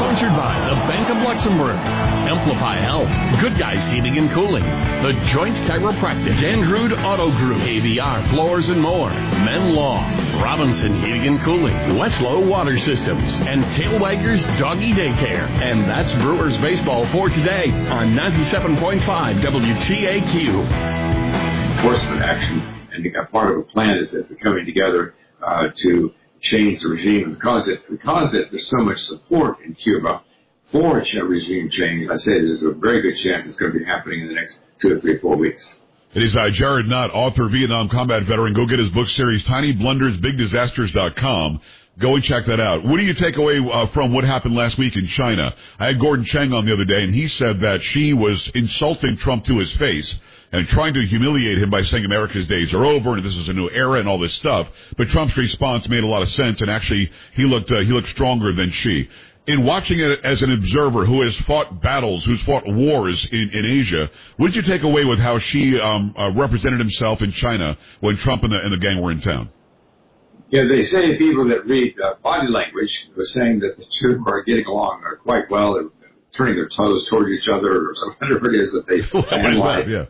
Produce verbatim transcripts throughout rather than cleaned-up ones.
Sponsored by the Bank of Luxembourg, Amplify Health, Good Guys Heating and Cooling, The Joint Chiropractic, Dandrude Auto Group, A V R Floors and More, Men Law, Robinson Heating and Cooling, Westlow Water Systems, and Tailwaggers Doggy Daycare. And that's Brewers Baseball for today on ninety-seven point five W T A Q. Enforcement action, and a part of a plan is, is coming together uh, to change the regime. And because it because it, there's so much support in Cuba for a regime change, I say there's a very good chance it's going to be happening in the next two or three, four weeks. It is uh, Jared Nutt, author, Vietnam combat veteran. Go get his book series, Tiny Blunders Big Disasters dot com. Go and check that out. What do you take away uh, from what happened last week in China? I had Gordon Chang on the other day, and he said that Xi was insulting Trump to his face and trying to humiliate him by saying America's days are over and this is a new era and all this stuff. But Trump's response made a lot of sense, and actually he looked uh, he looked stronger than Xi. In watching it as an observer who has fought battles, who's fought wars in, in Asia, what did you take away with how Xi um, uh, represented himself in China when Trump and the, and the gang were in town? Yeah, they say people that read uh, body language were saying that the two are getting along uh, quite well. They're turning their toes toward each other or whatever it is that they analyze. Yeah.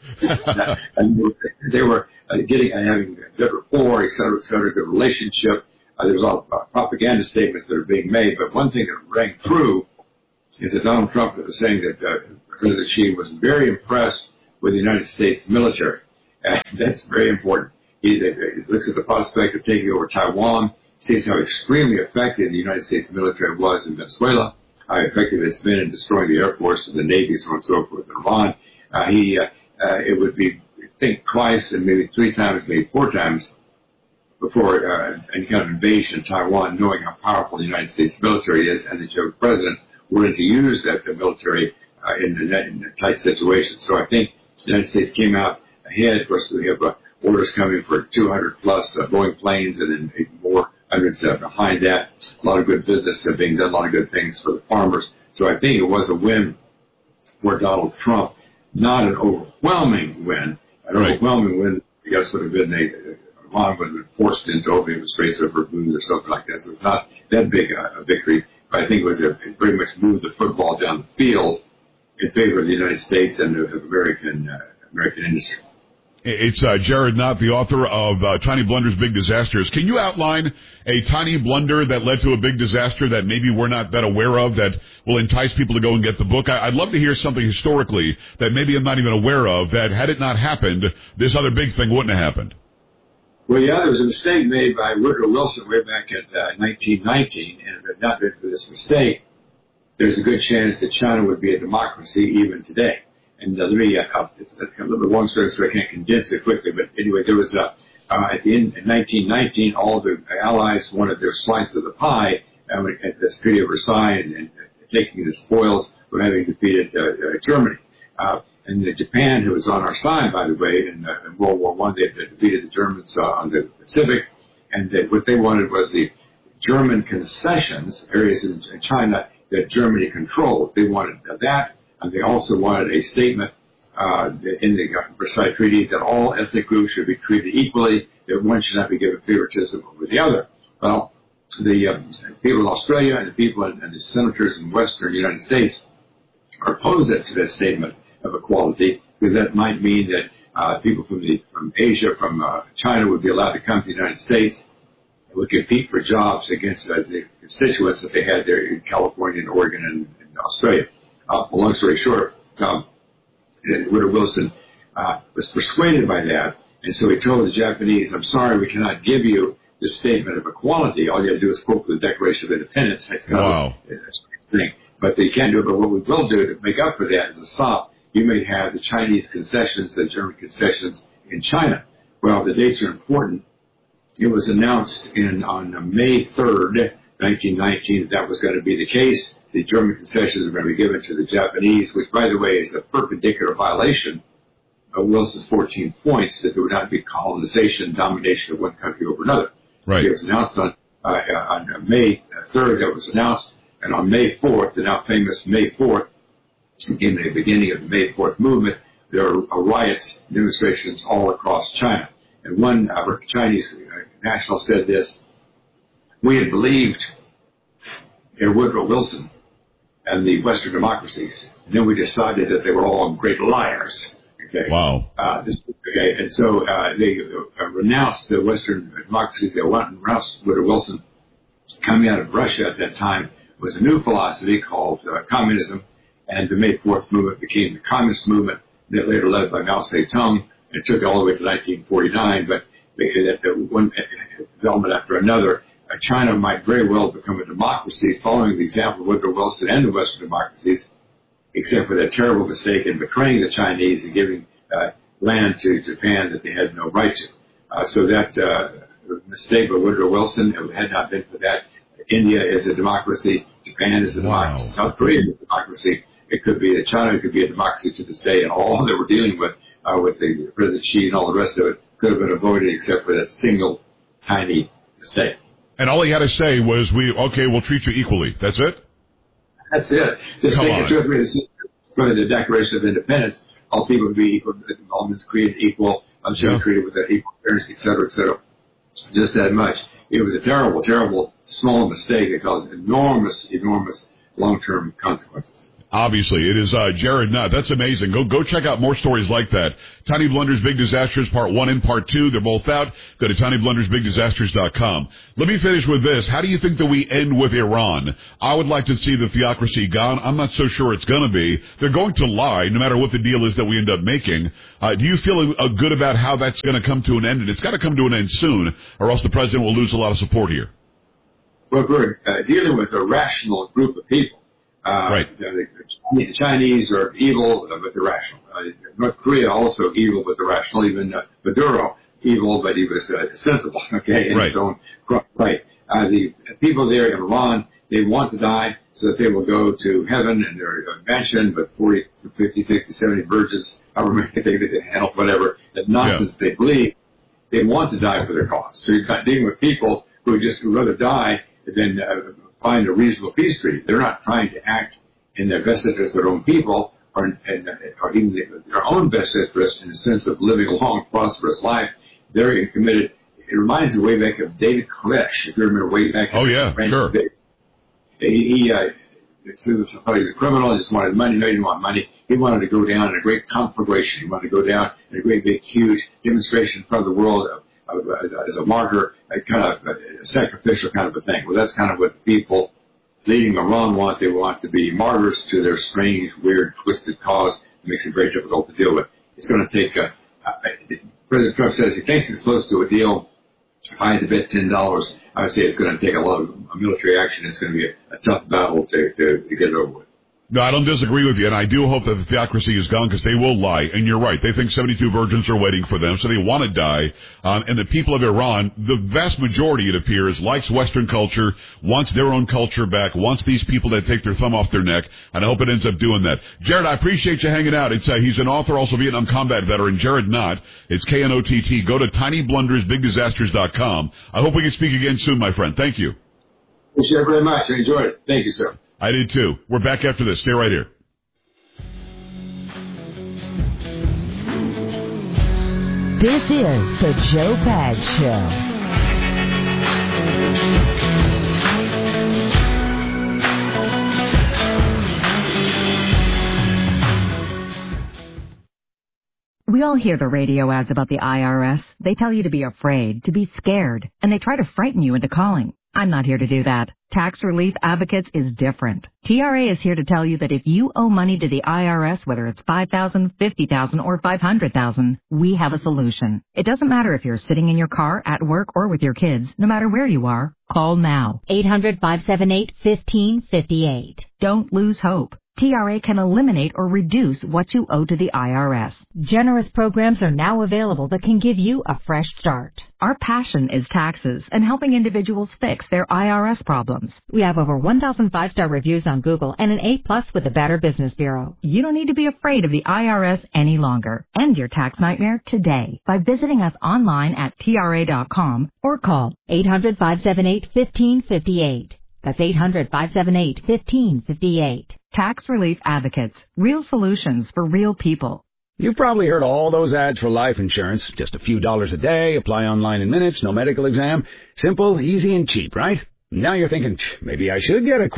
And they were uh, getting uh, having good rapport, et cetera, et cetera, good relationship. Uh, there's all uh, propaganda statements that are being made, but one thing that rang true is that Donald Trump was saying that uh, President Xi was very impressed with the United States military, and that's very important. He, he looks at the prospect of taking over Taiwan, sees how extremely effective the United States military was in Venezuela, how effective it's been in destroying the Air Force and the Navy, so on and so forth, in Iran. Uh, he uh, Uh, it would be, I think, twice and maybe three times, maybe four times before uh, any kind of invasion of Taiwan, knowing how powerful the United States military is and that your president willing to use that the military uh, in, the, in a tight situation. So I think the United States came out ahead. Of course, we have uh, orders coming for two hundred plus uh, Boeing planes and then more hundreds uh, behind that. A lot of good business uh, being done, a lot of good things for the farmers. So I think it was a win for Donald Trump. Not an overwhelming win. An right. overwhelming win, I guess, would have been a, Iran would have been forced into opening the Straits of Hormuz or something like that. So it's not that big a, a victory, but I think it was a, it pretty much moved the football down the field in favor of the United States and of American uh, American industry. It's uh, Jared Nutt, the author of uh, Tiny Blunders, Big Disasters. Can you outline a tiny blunder that led to a big disaster that maybe we're not that aware of that will entice people to go and get the book? I- I'd love to hear something historically that maybe I'm not even aware of that had it not happened, this other big thing wouldn't have happened. Well, yeah, there was a mistake made by Woodrow Wilson way back in uh, nineteen nineteen, and if it had not been for this mistake, there's a good chance that China would be a democracy even today. And uh, let me, uh, it's, it's kind of a little bit long story, so I can't condense it quickly. But anyway, there was, uh, uh, at the end, in nineteen nineteen, all the allies wanted their slice of the pie uh, at the Treaty of Versailles and, and taking the spoils for having defeated uh, uh, Germany. Uh, and uh, Japan, who was on our side, by the way, in, uh, in World War One, they had defeated the Germans uh, on the Pacific. And they, what they wanted was the German concessions, areas in, in China that Germany controlled. They wanted uh, that. And they also wanted a statement uh, in the Versailles Treaty that all ethnic groups should be treated equally, that one should not be given favoritism over the other. Well, the uh, people in Australia and the people in, and the senators in western United States are opposed to that statement of equality because that might mean that uh, people from the from Asia, from uh, China would be allowed to come to the United States and would compete for jobs against uh, the constituents that they had there in California and Oregon and, and Australia. Uh, long story short, um, Woodrow Wilson uh, was persuaded by that, and so he told the Japanese, I'm sorry, we cannot give you the statement of equality. All you have to do is quote the Declaration of Independence. That's kind wow. of a, a thing. But they can't do it. But what we will do to make up for that is a stop. You may have the Chinese concessions, the German concessions in China. Well, the dates are important. It was announced in on May third, nineteen nineteen, that that was going to be the case. The German concessions were going to be given to the Japanese, which, by the way, is a perpendicular violation of Wilson's fourteen points, that there would not be colonization, domination of one country over another. Right. It was announced on, uh, on May third, that was announced, and on May fourth, the now famous May fourth, in the beginning of the May fourth movement, there are riots, demonstrations all across China. And one uh, Chinese national said this: we had believed in Woodrow Wilson and the Western democracies. And then we decided that they were all great liars. Okay. Wow. Uh, this, okay, and so uh, they uh, renounced the Western democracies. They renounced Woodrow Wilson. Coming out of Russia at that time was a new philosophy called uh, communism, and the May fourth movement became the communist movement, that later led by Mao Zedong. It took all the way to nineteen forty-nine, but they, that the one development after another, uh, China might very well become a democracy following the example of Woodrow Wilson and the Western democracies, except for that terrible mistake in betraying the Chinese and giving uh, land to Japan that they had no right to. Uh, so that uh, mistake by Woodrow Wilson, it had not been for that, India is a democracy, Japan is a democracy, wow. South Korea is a democracy. It could be that China could be a democracy to this day, and all that we're dealing with, uh, with the President Xi and all the rest of it, could have been avoided except for that single tiny mistake. And all he had to say was, "We okay, we'll treat you equally." That's it. That's it. Just take it to me. For the Declaration of Independence, all people would be equal, all men created equal, all children yeah. treated with equal fairness, et cetera, et cetera. Just that much. It was a terrible, terrible, small mistake that caused enormous, enormous long-term consequences. Obviously, it is uh, Jared Nutt. That's amazing. Go go check out more stories like that. Tiny Blunders, Big Disasters, Part one and Part two. They're both out. Go to tiny blunders big disasters dot com. Let me finish with this. How do you think that we end with Iran? I would like to see the theocracy gone. I'm not so sure it's going to be. They're going to lie, no matter what the deal is that we end up making. Uh, do you feel uh, good about how that's going to come to an end? And it's got to come to an end soon, or else the president will lose a lot of support here. Well, we're uh, dealing with a rational group of people. Uh, right. The, the Chinese are evil, uh, but they're rational. Uh, North Korea also evil, but they're rational. Even uh, Maduro, evil, but he was uh, sensible, okay, in right. his own right. Uh, the people there in Iran, they want to die so that they will go to heaven in their uh, mansion, but forty, fifty, sixty, seventy virgins, however many they can handle, whatever, that nonsense yeah. they believe. They want to die for their cause. So you're dealing with people who just would rather die than uh, find a reasonable peace treaty. They're not trying to act in their best interest of their own people, or, in, or even their own best interest in the sense of living a long, prosperous life. They're committed. It reminds me way back of David Koresh, if you remember way back. Oh, yeah, sure. He, he, uh, he was a criminal, he just wanted money. No, he didn't want money. He wanted to go down in a great conflagration. He wanted to go down in a great, big, huge demonstration in front of the world of, of, uh, as a martyr, a kind of a sacrificial kind of a thing. Well, that's kind of what people leading Iran want. They want to be martyrs to their strange, weird, twisted cause. It makes it very difficult to deal with. It's going to take a, a, President Trump says he thinks he's close to a deal. If I had to bet ten dollars, I would say it's going to take a lot of military action. It's going to be a, a tough battle to, to, to get it over with. No, I don't disagree with you, and I do hope that the theocracy is gone because they will lie. And you're right. They think seventy-two virgins are waiting for them, so they want to die. Um, and the people of Iran, the vast majority, it appears, likes Western culture, wants their own culture back, wants these people that take their thumb off their neck, and I hope it ends up doing that. Jared, I appreciate you hanging out. It's uh, He's an author, also Vietnam combat veteran, Jared Nutt. It's K N O T T. Go to tiny blunders big disasters dot com. I hope we can speak again soon, my friend. Thank you. Appreciate it very much. I enjoyed it. Thank you, sir. I did too. We're back after this. Stay right here. This is the Joe Pags Show. We all hear the radio ads about the I R S. They tell you to be afraid, to be scared, and they try to frighten you into calling. I'm not here to do that. Tax Relief Advocates is different. T R A is here to tell you that if you owe money to the I R S, whether it's five thousand dollars, fifty thousand dollars, or five hundred thousand dollars, we have a solution. It doesn't matter if you're sitting in your car, at work, or with your kids. No matter where you are, call now. eight hundred, five seven eight, one five five eight. Don't lose hope. T R A can eliminate or reduce what you owe to the I R S. Generous programs are now available that can give you a fresh start. Our passion is taxes and helping individuals fix their I R S problems. We have over one thousand five-star reviews on Google and an A plus with the Better Business Bureau. You don't need to be afraid of the I R S any longer. End your tax nightmare today by visiting us online at T R A dot com or call eight hundred, five seven eight, one five five eight. That's eight hundred, five seven eight, one five five eight. Tax Relief Advocates. Real solutions for real people. You've probably heard all those ads for life insurance. Just a few dollars a day, apply online in minutes, no medical exam. Simple, easy, and cheap, right? Now you're thinking, maybe I should get a quote.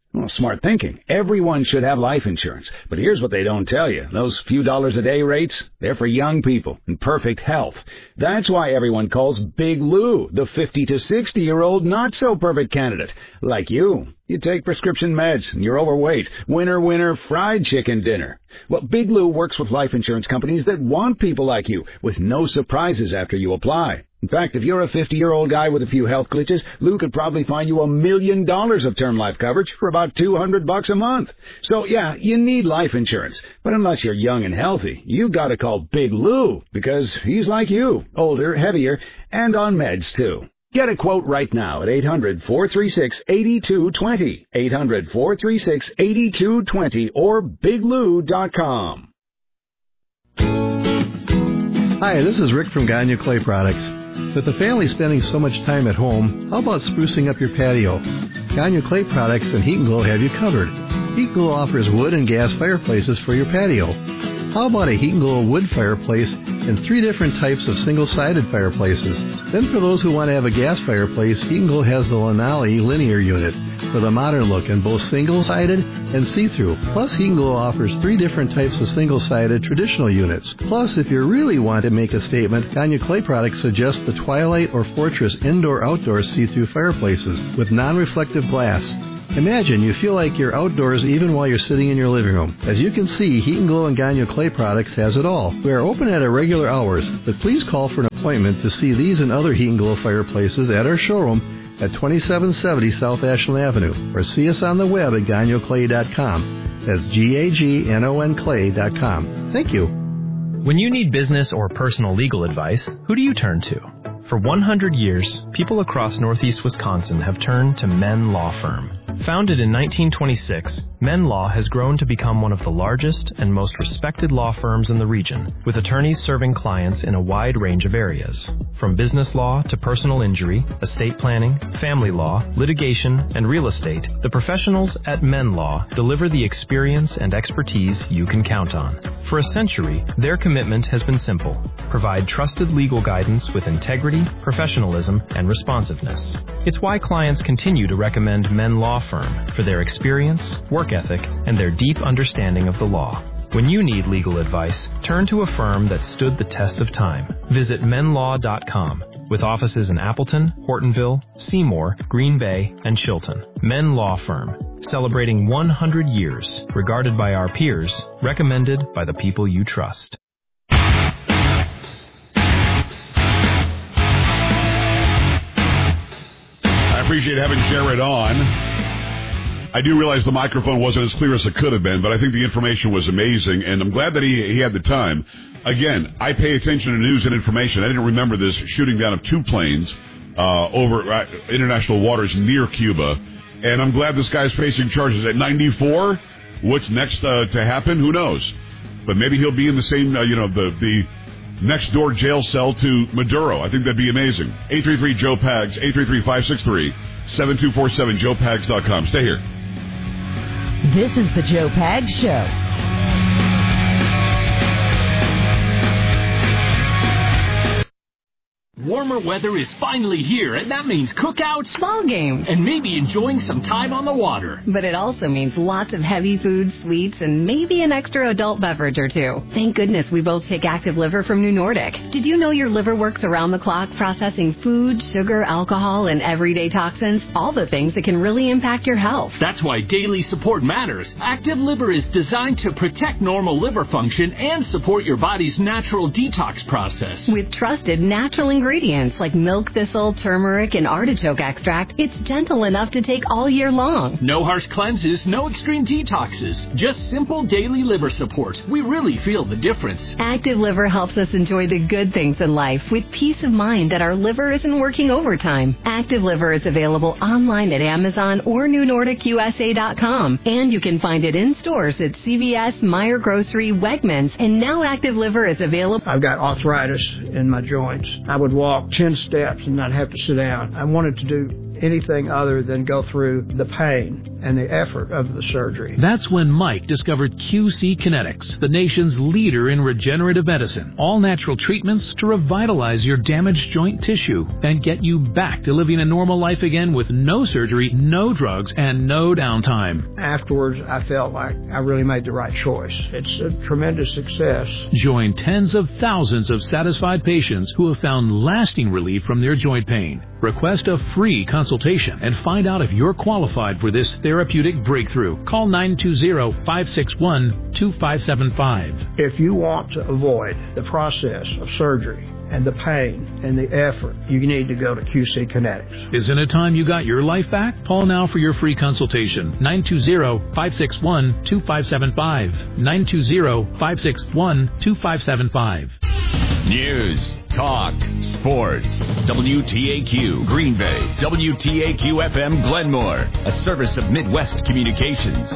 Well, smart thinking. Everyone should have life insurance. But here's what they don't tell you. Those few dollars a day rates, they're for young people in perfect health. That's why everyone calls Big Lou the fifty to sixty-year-old not-so-perfect candidate. Like you. You take prescription meds and you're overweight. Winner, winner, fried chicken dinner. Well, Big Lou works with life insurance companies that want people like you, with no surprises after you apply. In fact, if you're a fifty-year-old guy with a few health glitches, Lou could probably find you a million dollars of term life coverage for about two hundred bucks a month. So, yeah, you need life insurance. But unless you're young and healthy, you've got to call Big Lou, because he's like you, older, heavier, and on meds, too. Get a quote right now at eight hundred, four three six, eight two two zero, eight hundred, four three six, eight two two zero, or big lou dot com. Hi, this is Rick from Gagne Clay Products. With the family spending so much time at home, how about sprucing up your patio? Gagne Clay Products and Heat and Glow have you covered. Heat and Glow offers wood and gas fireplaces for your patio. How about a Heat and Glow wood fireplace and three different types of single-sided fireplaces? Then for those who want to have a gas fireplace, Heat and Glow has the Lanali linear unit with a modern look in both single-sided and see-through. Plus, Heat and Glow offers three different types of single-sided traditional units. Plus, if you really want to make a statement, Gagne Clay Products suggests the Twilight or Fortress indoor-outdoor see-through fireplaces with non-reflective glass. Imagine you feel like you're outdoors even while you're sitting in your living room. As you can see, Heat and Glow and Gagne Clay Products has it all. We are open at our regular hours, but please call for an appointment to see these and other Heat and Glow fireplaces at our showroom at twenty-seven seventy South Ashland Avenue, or see us on the web at gagne clay dot com. That's G A G N O N clay dot com. Thank you. When you need business or personal legal advice, who do you turn to? For one hundred years, people across northeast Wisconsin have turned to Men Law Firm. Founded in nineteen twenty-six, Men Law has grown to become one of the largest and most respected law firms in the region, with attorneys serving clients in a wide range of areas. From business law to personal injury, estate planning, family law, litigation, and real estate, the professionals at Men Law deliver the experience and expertise you can count on. For a century, their commitment has been simple: provide trusted legal guidance with integrity, professionalism, and responsiveness. It's why clients continue to recommend Men Law Firm for their experience, work ethic, and their deep understanding of the law. When you need legal advice, turn to a firm that stood the test of time. Visit men law dot com, with offices in Appleton, Hortonville, Seymour, Green Bay, and Chilton. Men Law Firm, celebrating one hundred years, regarded by our peers, recommended by the people you trust. I appreciate having Jared on. I do realize the microphone wasn't as clear as it could have been, but I think the information was amazing, and I'm glad that he, he had the time. Again, I pay attention to news and information. I didn't remember this shooting down of two planes uh, over uh, international waters near Cuba, and I'm glad this guy's facing charges at ninety-four. What's next uh, to happen? Who knows? But maybe he'll be in the same, uh, you know, the the next door jail cell to Maduro. I think that'd be amazing. eight three three Joe Pags, eight three three, five six three, seven two four seven, joe pags dot com. Stay here. This is the Joe Pags Show. Warmer weather is finally here, and that means cookouts, ball games, and maybe enjoying some time on the water. But it also means lots of heavy foods, sweets, and maybe an extra adult beverage or two. Thank goodness we both take Active Liver from New Nordic. Did you know your liver works around the clock processing food, sugar, alcohol, and everyday toxins? All the things that can really impact your health. That's why daily support matters. Active Liver is designed to protect normal liver function and support your body's natural detox process. With trusted natural ingredients. Ingredients like milk thistle, turmeric, and artichoke extract, it's gentle enough to take all year long. No harsh cleanses, no extreme detoxes, just simple daily liver support. We really feel the difference. Active Liver helps us enjoy the good things in life with peace of mind that our liver isn't working overtime. Active Liver is available online at Amazon or new nordic u s a dot com, and you can find it in stores at C V S, Meijer Grocery, Wegmans, and now Active Liver is available. I've got arthritis in my joints. I would walk ten steps and not have to sit down. I wanted to do anything other than go through the pain. and the effort of the surgery. That's when Mike discovered Q C Kinetics, the nation's leader in regenerative medicine. All natural treatments to revitalize your damaged joint tissue and get you back to living a normal life again with no surgery, no drugs, and no downtime. Afterwards, I felt like I really made the right choice. It's a tremendous success. Join tens of thousands of satisfied patients who have found lasting relief from their joint pain. Request a free consultation and find out if you're qualified for this therapeutic breakthrough. Call nine two zero, five six one, two five seven five. If you want to avoid the process of surgery and the pain and the effort, you need to go to Q C Kinetics. Isn't it time you got your life back? Call now for your free consultation. nine two zero, five six one, two five seven five. nine two zero, five six one, two five seven five. News, talk, sports. W T A Q Green Bay. W T A Q F M Glenmore. A service of Midwest Communications.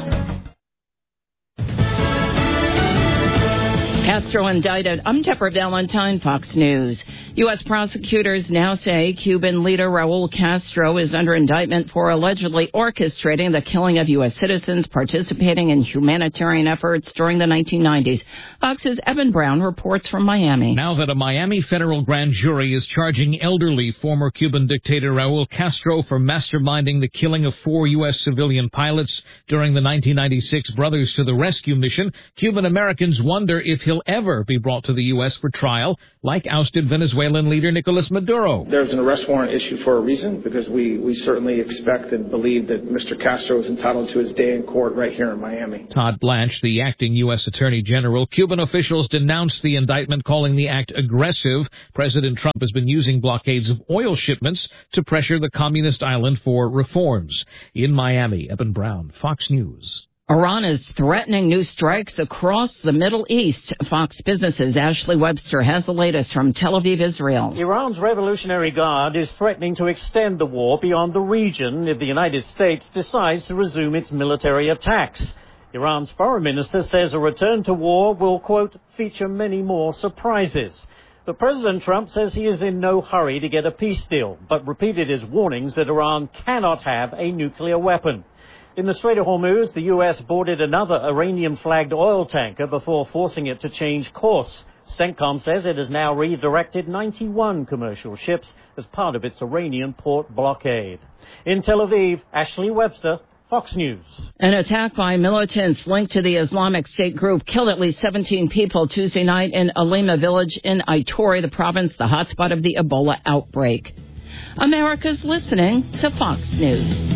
Castro indicted. I'm Deborah Valentine, Fox News. U S prosecutors now say Cuban leader Raul Castro is under indictment for allegedly orchestrating the killing of U S citizens participating in humanitarian efforts during the nineteen nineties. Fox's Evan Brown reports from Miami. Now that a Miami federal grand jury is charging elderly former Cuban dictator Raul Castro for masterminding the killing of four U S civilian pilots during the nineteen ninety-six Brothers to the Rescue mission, Cuban Americans wonder if he'll ever be brought to the U S for trial, like ousted Venezuelan leader Nicolas Maduro. There's an arrest warrant issued for a reason, because we, we certainly expect and believe that Mister Castro is entitled to his day in court right here in Miami. Todd Blanche, the acting U S Attorney General. Cuban officials denounced the indictment, calling the act aggressive. President Trump has been using blockades of oil shipments to pressure the communist island for reforms. In Miami, Evan Brown, Fox News. Iran is threatening new strikes across the Middle East. Fox Business's Ashley Webster has the latest from Tel Aviv, Israel. Iran's Revolutionary Guard is threatening to extend the war beyond the region if the United States decides to resume its military attacks. Iran's foreign minister says a return to war will, quote, feature many more surprises. But President Trump says he is in no hurry to get a peace deal, but repeated his warnings that Iran cannot have a nuclear weapon. In the Strait of Hormuz, the U S boarded another Iranian-flagged oil tanker before forcing it to change course. CENTCOM says it has now redirected ninety-one commercial ships as part of its Iranian port blockade. In Tel Aviv, Ashley Webster, Fox News. An attack by militants linked to the Islamic State group killed at least seventeen people Tuesday night in Alima village in Ituri, the province, the hotspot of the Ebola outbreak. America's listening to Fox News.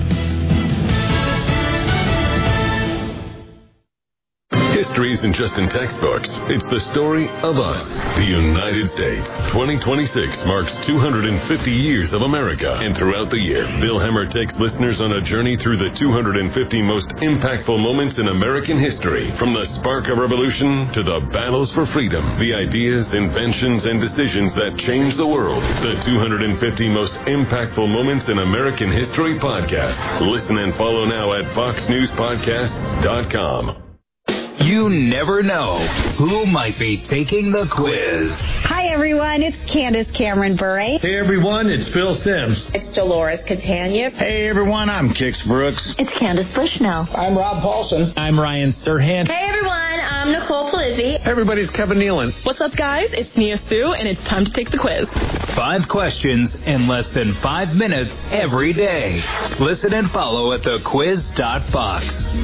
History isn't just in textbooks. It's the story of us, the United States. twenty twenty-six marks two hundred fifty years of America. And throughout the year, Bill Hemmer takes listeners on a journey through the two hundred fifty most impactful moments in American history. From the spark of revolution to the battles for freedom, the ideas, inventions, and decisions that changed the world. The two hundred fifty most impactful moments in American history podcast. Listen and follow now at fox news podcasts dot com. You never know who might be taking the quiz. Hi, everyone. It's Candace Cameron Bure. Hey, everyone. It's Phil Sims. It's Dolores Catania. Hey, everyone. I'm Kix Brooks. It's Candace Bushnell. I'm Rob Paulson. I'm Ryan Serhant. Hey, everyone. I'm Nicole Polizzi. Hey, everybody's Kevin Nealon. What's up, guys? It's Nia Sue, and it's time to take the quiz. Five questions in less than five minutes every day. Listen and follow at the quiz dot fox.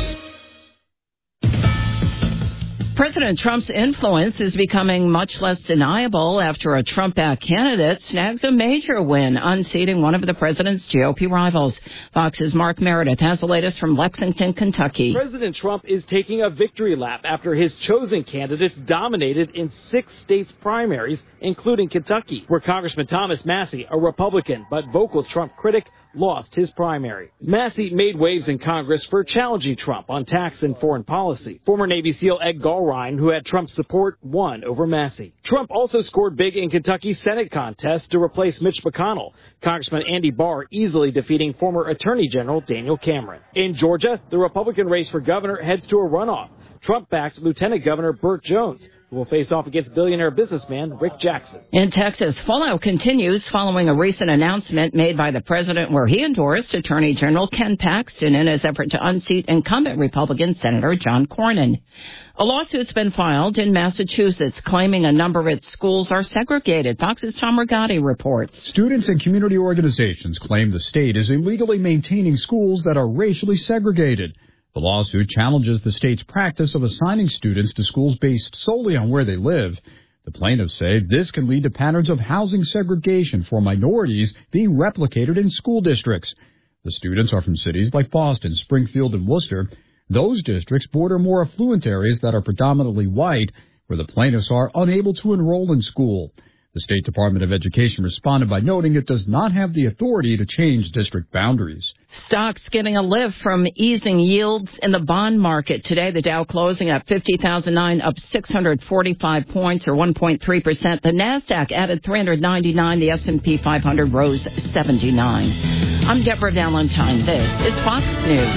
President Trump's influence is becoming much less deniable after a Trump-backed candidate snags a major win, unseating one of the president's G O P rivals. Fox's Mark Meredith has the latest from Lexington, Kentucky. President Trump is taking a victory lap after his chosen candidates dominated in six states' primaries, including Kentucky, where Congressman Thomas Massie, a Republican but vocal Trump critic, lost his primary. Massie made waves in Congress for challenging Trump on tax and foreign policy. Former Navy SEAL Ed Gulrine, who had Trump's support, won over Massie. Trump also scored big in Kentucky's Senate contest to replace Mitch McConnell, Congressman Andy Barr easily defeating former Attorney General Daniel Cameron. In Georgia, the Republican race for governor heads to a runoff. Trump-backed Lieutenant Governor Burt Jones, who will face off against billionaire businessman Rick Jackson. In Texas, fallout continues following a recent announcement made by the president where he endorsed Attorney General Ken Paxton in his effort to unseat incumbent Republican Senator John Cornyn. A lawsuit's been filed in Massachusetts claiming a number of its schools are segregated. Fox's Tom Rigotti reports. Students and community organizations claim the state is illegally maintaining schools that are racially segregated. The lawsuit challenges the state's practice of assigning students to schools based solely on where they live. The plaintiffs say this can lead to patterns of housing segregation for minorities being replicated in school districts. The students are from cities like Boston, Springfield, and Worcester. Those districts border more affluent areas that are predominantly white, where the plaintiffs are unable to enroll in school. The State Department of Education responded by noting it does not have the authority to change district boundaries. Stocks getting a lift from easing yields in the bond market. Today, the Dow closing at fifty thousand nine, up six hundred forty-five points, or one point three percent. The NASDAQ added three hundred ninety-nine. The S and P five hundred rose seventy-nine. I'm Deborah Valentine. This is Fox News.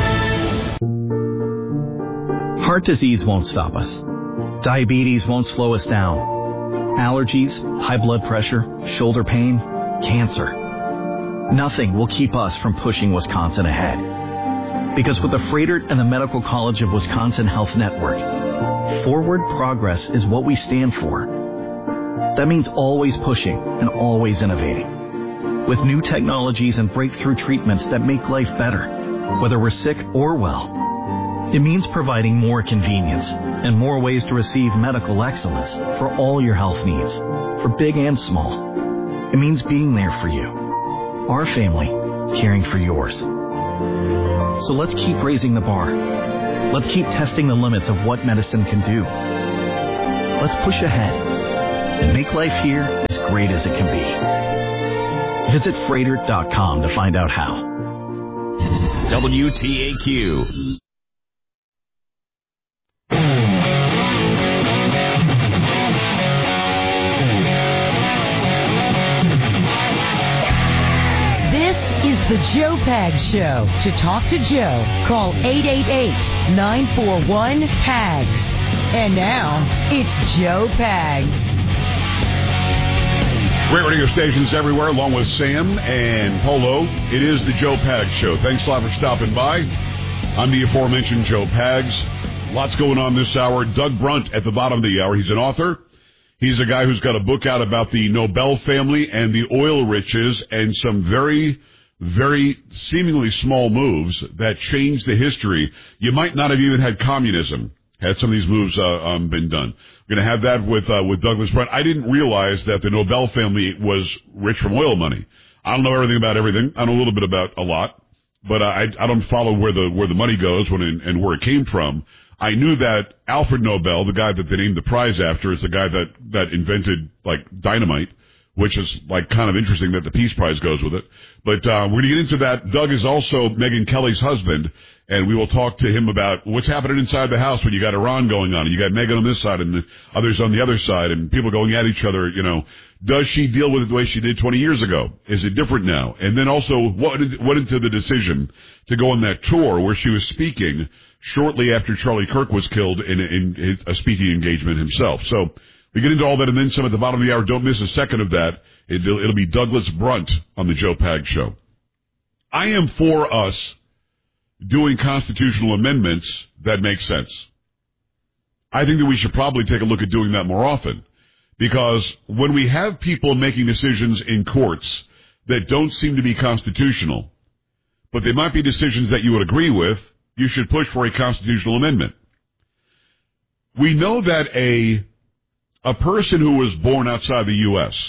Heart disease won't stop us. Diabetes won't slow us down. Allergies, high blood pressure, shoulder pain, cancer. Nothing will keep us from pushing Wisconsin ahead. Because with the Froedtert and the Medical College of Wisconsin Health Network, forward progress is what we stand for. That means always pushing and always innovating. With new technologies and breakthrough treatments that make life better, whether we're sick or well. It means providing more convenience and more ways to receive medical excellence for all your health needs, for big and small. It means being there for you, our family, caring for yours. So let's keep raising the bar. Let's keep testing the limits of what medicine can do. Let's push ahead and make life here as great as it can be. Visit Froedtert dot com to find out how. W T A Q. The Joe Pags Show. To talk to Joe, call eight eight eight, nine four one, P A G S. And now, it's Joe Pags. Great radio stations everywhere, along with Sam and Polo. It is the Joe Pags Show. Thanks a lot for stopping by. I'm the aforementioned Joe Pags. Lots going on this hour. Doug Brunt at the bottom of the hour. He's an author. He's a guy who's got a book out about the Nobel family and the oil riches and some very... very seemingly small moves that changed the history. You might not have even had communism had some of these moves uh, um, been done. We're going to have that with uh, with Douglas Brunt. I didn't realize that the Nobel family was rich from oil money. I don't know everything about everything. I know a little bit about a lot, but uh, I I don't follow where the where the money goes when it, and where it came from. I knew that Alfred Nobel, the guy that they named the prize after, is the guy that that invented like dynamite, which is like kind of interesting that the Peace Prize goes with it. But uh, we're going to get into that. Doug is also Megyn Kelly's husband, and we will talk to him about what's happening inside the house when you got Iran going on, and you got Megyn on this side and the others on the other side, and people going at each other. You know, does she deal with it the way she did twenty years ago? Is it different now? And then also, what went into the decision to go on that tour where she was speaking shortly after Charlie Kirk was killed in, in his, a speaking engagement himself? So we get into all that and then some at the bottom of the hour. Don't miss a second of that. It'll, it'll be Douglas Brunt on the Joe Pags Show. I am for us doing constitutional amendments that make sense. I think that we should probably take a look at doing that more often, because when we have people making decisions in courts that don't seem to be constitutional, but they might be decisions that you would agree with, you should push for a constitutional amendment. We know that a a person who was born outside the U S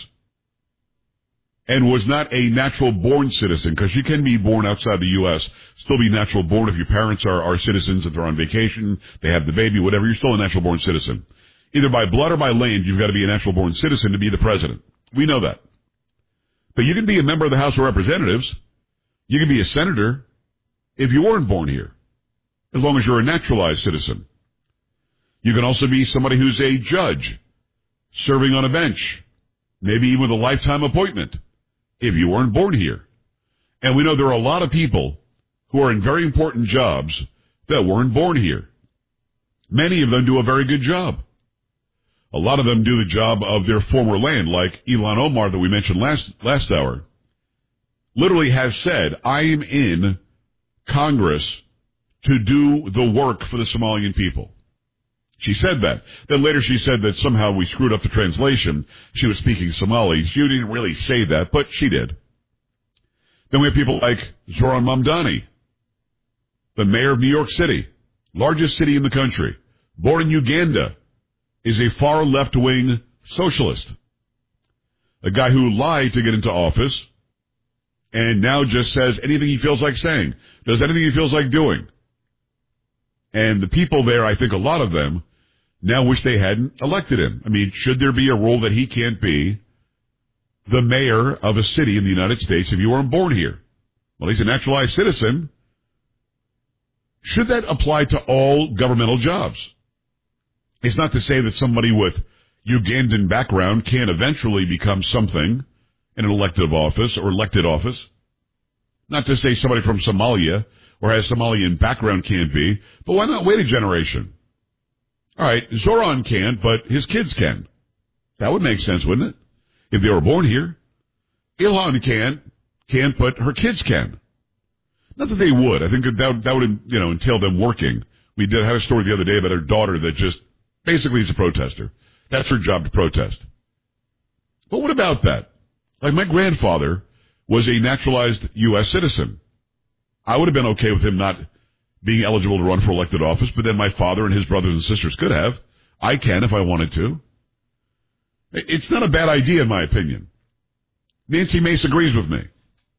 and was not a natural-born citizen, because you can be born outside the U S, still be natural-born if your parents are, are citizens, if they're on vacation, they have the baby, whatever, you're still a natural-born citizen. Either by blood or by land, you've got to be a natural-born citizen to be the president. We know that. But you can be a member of the House of Representatives, you can be a senator if you weren't born here, as long as you're a naturalized citizen. You can also be somebody who's a judge, serving on a bench, maybe even with a lifetime appointment, if you weren't born here. And we know there are a lot of people who are in very important jobs that weren't born here. Many of them do a very good job. A lot of them do the job of their former land, like Ilhan Omar that we mentioned last last hour, literally has said, I am in Congress to do the work for the Somalian people. She said that. Then later she said that somehow we screwed up the translation. She was speaking Somali. She didn't really say that, but she did. Then we have people like Zoran Mamdani, the mayor of New York City, largest city in the country, born in Uganda, is a far left-wing socialist. A guy who lied to get into office and now just says anything he feels like saying, does anything he feels like doing. And the people there, I think a lot of them, now wish they hadn't elected him. I mean, should there be a rule that he can't be the mayor of a city in the United States if you weren't born here? Well, he's a naturalized citizen. Should that apply to all governmental jobs? It's not to say that somebody with Ugandan background can't eventually become something in an elective office or elected office. Not to say somebody from Somalia or has Somalian background can't be, but why not wait a generation? All right, Zoran can't, but his kids can. That would make sense, wouldn't it? If they were born here. Ilhan can't, can't, but her kids can. Not that they would. I think that, that would, you know, entail them working. We did have a story the other day about her daughter that just basically is a protester. That's her job, to protest. But what about that? Like, my grandfather was a naturalized U S citizen. I would have been okay with him not being eligible to run for elected office, but then my father and his brothers and sisters could have. I can if I wanted to. It's not a bad idea, in my opinion. Nancy Mace agrees with me.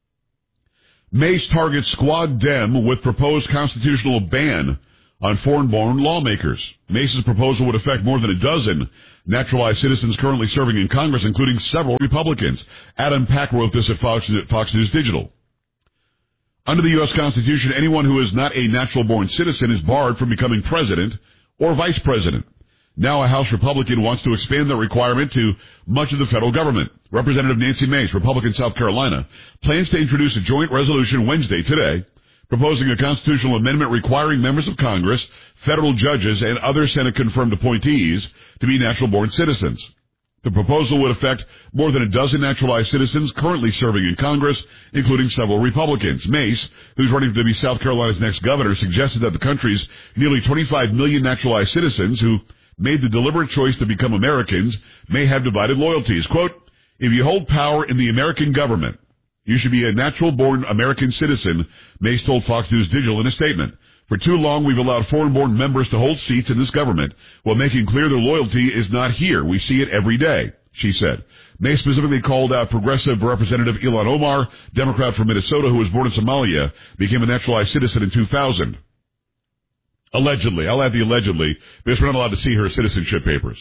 Mace targets Squad Dem with proposed constitutional ban on foreign-born lawmakers. Mace's proposal would affect more than a dozen naturalized citizens currently serving in Congress, including several Republicans. Adam Pack wrote this at Fox, at Fox News Digital. Under the U S Constitution, anyone who is not a natural-born citizen is barred from becoming president or vice president. Now a House Republican wants to expand that requirement to much of the federal government. Representative Nancy Mace, Republican South Carolina, plans to introduce a joint resolution Wednesday, today, proposing a constitutional amendment requiring members of Congress, federal judges, and other Senate-confirmed appointees to be natural-born citizens. The proposal would affect more than a dozen naturalized citizens currently serving in Congress, including several Republicans. Mace, who's running to be South Carolina's next governor, suggested that the country's nearly twenty-five million naturalized citizens who made the deliberate choice to become Americans may have divided loyalties. Quote, if you hold power in the American government, you should be a natural-born American citizen, Mace told Fox News Digital in a statement. For too long, we've allowed foreign-born members to hold seats in this government while making clear their loyalty is not here. We see it every day, she said. Mace specifically called out progressive Representative Ilhan Omar, Democrat from Minnesota, who was born in Somalia, became a naturalized citizen in two thousand. Allegedly. I'll add the allegedly, because we're not allowed to see her citizenship papers.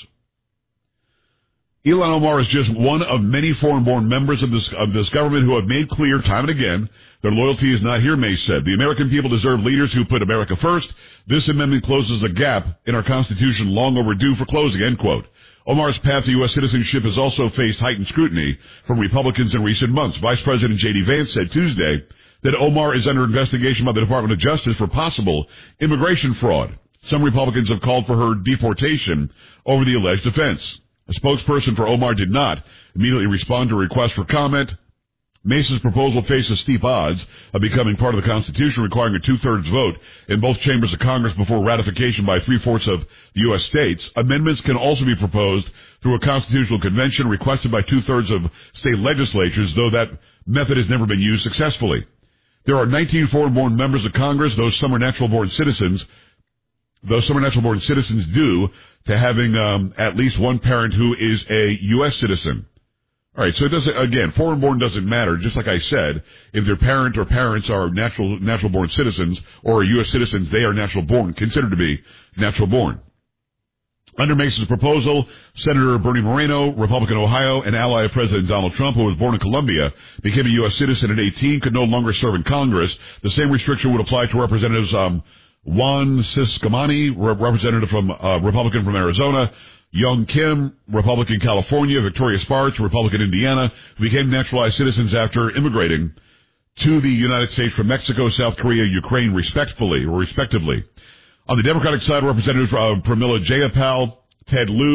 Ilhan Omar is just one of many foreign-born members of this, of this government who have made clear time and again their loyalty is not here, Mace said. The American people deserve leaders who put America first. This amendment closes a gap in our Constitution long overdue for closing, end quote. Omar's path to U S citizenship has also faced heightened scrutiny from Republicans in recent months. Vice President J D Vance said Tuesday that Omar is under investigation by the Department of Justice for possible immigration fraud. Some Republicans have called for her deportation over the alleged offense. A spokesperson for Omar did not immediately respond to a request for comment. Mace's proposal faces steep odds of becoming part of the Constitution, requiring a two-thirds vote in both chambers of Congress before ratification by three-fourths of the U S states. Amendments can also be proposed through a constitutional convention requested by two-thirds of state legislatures, though that method has never been used successfully. There are nineteen foreign-born members of Congress, though some are natural-born citizens, though some are natural-born citizens due to having um, at least one parent who is a U S citizen. All right, so it doesn't, again, foreign-born doesn't matter. Just like I said, if their parent or parents are natural, natural-born citizens or U S citizens, they are natural-born, considered to be natural-born. Under Mace's proposal, Senator Bernie Moreno, Republican Ohio, an ally of President Donald Trump, who was born in Colombia, became a U S citizen at eighteen, could no longer serve in Congress. The same restriction would apply to Representatives um, Juan Ciscomani, representative from uh, Republican from Arizona, Young Kim, Republican California, Victoria Sparks, Republican Indiana, who became naturalized citizens after immigrating to the United States from Mexico, South Korea, Ukraine, respectfully or respectively. On the Democratic side, Representatives uh, Pramila Jayapal, Ted Lieu,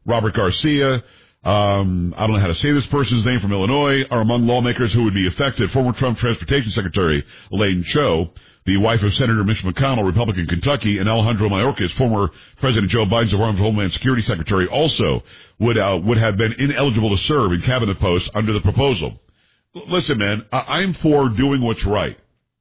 Robert Garcia, um, I don't know how to say this person's name, from Illinois, are among lawmakers who would be affected. Former Trump Transportation Secretary Elaine Chao, the wife of Senator Mitch McConnell, Republican Kentucky, and Alejandro Mayorkas, former President Joe Biden's Department of Homeland Security Secretary, also would uh, would have been ineligible to serve in cabinet posts under the proposal. L- listen, man, I- I'm for doing what's right.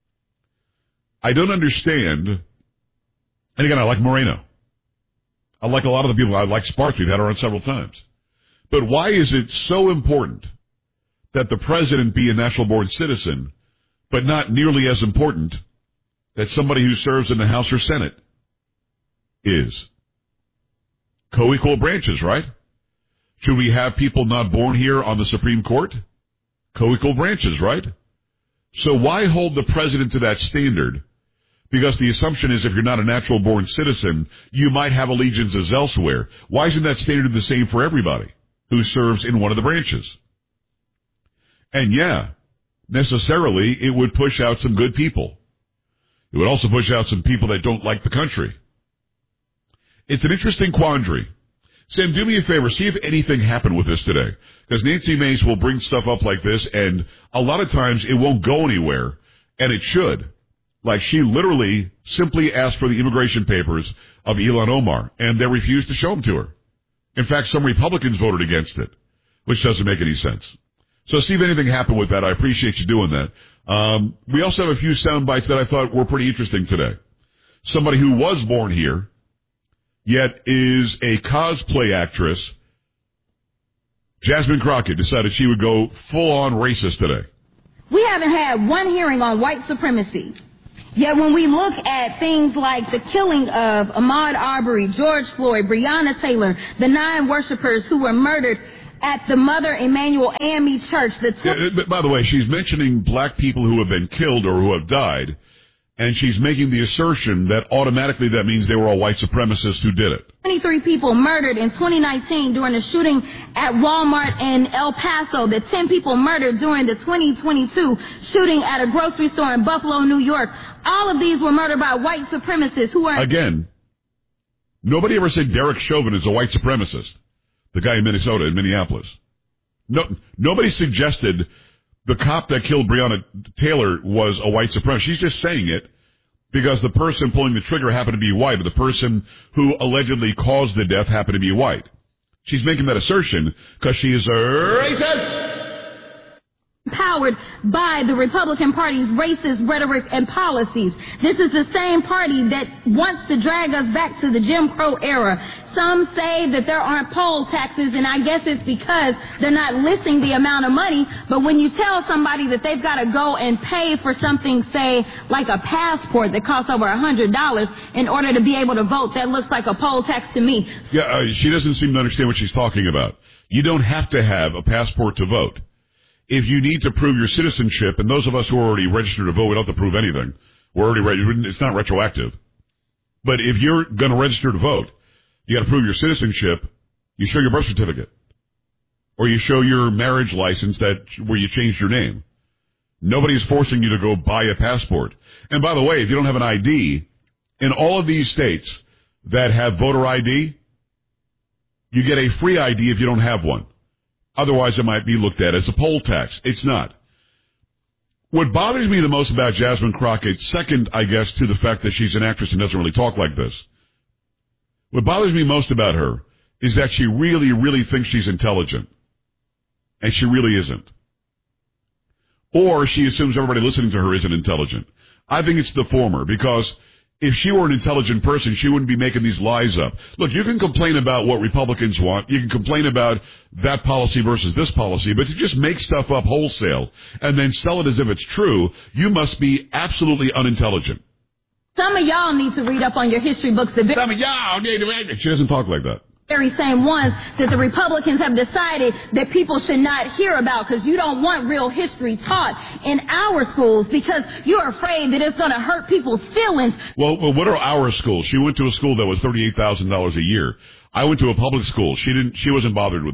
I don't understand, and again, I like Moreno. I like a lot of the people. I like Sparks. We've had her on several times. But why is it so important that the president be a natural-born citizen, but not nearly as important that somebody who serves in the House or Senate is? Co-equal branches, right? Should we have people not born here on the Supreme Court? Co-equal branches, right? So why hold the president to that standard? Because the assumption is if you're not a natural-born citizen, you might have allegiances elsewhere. Why isn't that standard the same for everybody who serves in one of the branches? And yeah, necessarily, it would push out some good people. It would also push out some people that don't like the country. It's an interesting quandary. Sam, do me a favor. See if anything happened with this today. Because Nancy Mace will bring stuff up like this, and a lot of times it won't go anywhere, and it should. Like, she literally simply asked for the immigration papers of Ilhan Omar, and they refused to show them to her. In fact, some Republicans voted against it, which doesn't make any sense. So see if anything happened with that. I appreciate you doing that. Um, we also have a few sound bites that I thought were pretty interesting today. Somebody who was born here, yet is a cosplay actress, Jasmine Crockett, decided she would go full-on racist today. We haven't had one hearing on white supremacy. Yet when we look at things like the killing of Ahmaud Arbery, George Floyd, Breonna Taylor, the nine worshipers who were murdered at the Mother Emanuel A M E Church. The tw- yeah, but by the way, she's mentioning black people who have been killed or who have died, and she's making the assertion that automatically that means they were all white supremacists who did it. twenty-three people murdered in twenty nineteen during the shooting at Walmart in El Paso. The ten people murdered during the twenty twenty-two shooting at a grocery store in Buffalo, New York. All of these were murdered by white supremacists who are... Again, nobody ever said Derek Chauvin is a white supremacist. The guy in Minnesota, in Minneapolis. No, nobody suggested the cop that killed Breonna Taylor was a white supremacist. She's just saying it because the person pulling the trigger happened to be white, or the person who allegedly caused the death happened to be white. She's making that assertion because she is a racist. Powered by the Republican Party's racist rhetoric and policies. This is the same party that wants to drag us back to the Jim Crow era. Some say that there aren't poll taxes, and I guess it's because they're not listing the amount of money. But when you tell somebody that they've got to go and pay for something, say, like a passport that costs over one hundred dollars in order to be able to vote, that looks like a poll tax to me. Yeah, uh, she doesn't seem to understand what she's talking about. You don't have to have a passport to vote. If you need to prove your citizenship, and those of us who are already registered to vote, we don't have to prove anything. We're already registered. It's not retroactive. But if you're going to register to vote, you got to prove your citizenship. You show your birth certificate, or you show your marriage license that where you changed your name. Nobody's forcing you to go buy a passport. And by the way, if you don't have an I D, in all of these states that have voter I D, you get a free I D if you don't have one. Otherwise, it might be looked at as a poll tax. It's not. What bothers me the most about Jasmine Crockett, second, I guess, to the fact that she's an actress and doesn't really talk like this, what bothers me most about her is that she really, really thinks she's intelligent. And she really isn't. Or she assumes everybody listening to her isn't intelligent. I think it's the former, because if she were an intelligent person, she wouldn't be making these lies up. Look, you can complain about what Republicans want. You can complain about that policy versus this policy, but to just make stuff up wholesale and then sell it as if it's true, you must be absolutely unintelligent. Some of y'all need to read up on your history books. The Some of y'all need to read. She doesn't talk like that. Very same ones that the Republicans have decided that people should not hear about because you don't want real history taught in our schools because you're afraid that it's going to hurt people's feelings. Well, well, what are our schools? She went to a school that was thirty-eight thousand dollars a year. I went to a public school. She didn't. She wasn't bothered with that.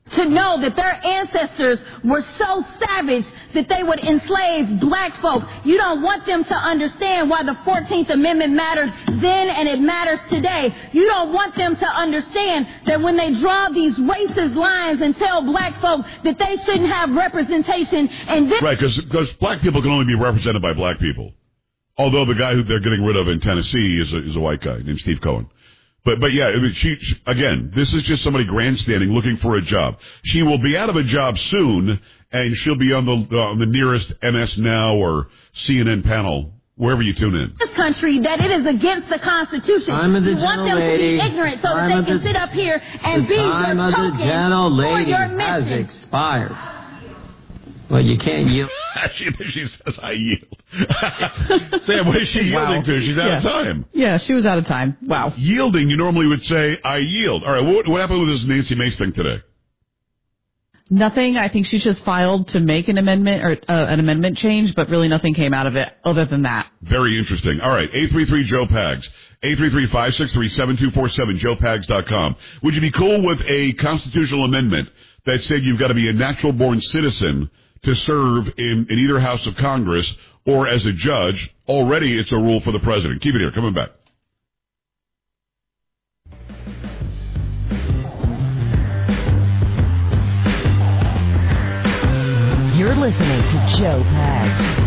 to know that their ancestors were so savage that they would enslave black folk. You don't want them to understand why the fourteenth Amendment mattered then and it matters today. You don't want them to understand that when they draw these racist lines and tell black folk that they shouldn't have representation and this... Right, because black people can only be represented by black people. Although the guy who they're getting rid of in Tennessee is a, is a white guy named Steve Cohen. But, but yeah, I mean, she, she, again, this is just somebody grandstanding looking for a job. She will be out of a job soon, and she'll be on the, uh, on the nearest M S Now or C N N panel, wherever you tune in. This country, that it is against the Constitution. Time of the you want them lady. to be ignorant so time that they can the, sit up here and the be time your of token the gentle for lady your has mission. expired. Well, you can't yield. she, she says, I yield. Sam, what is she yielding Wow. to? She's out yeah. of time. Yeah, she was out of time. Wow. Yielding, you normally would say, I yield. All right, what, what happened with this Nancy Mace thing today? Nothing. I think she just filed to make an amendment or uh, an amendment change, but really nothing came out of it other than that. Very interesting. All right, eight three three Joe Pags. eight three three, five six three, seven two four seven, joe pags dot com. Would you be cool with a constitutional amendment that said you've got to be a natural-born citizen to serve in, in either house of Congress or as a judge? Already it's a rule for the president. Keep it here. Coming back. You're listening to Joe Pags.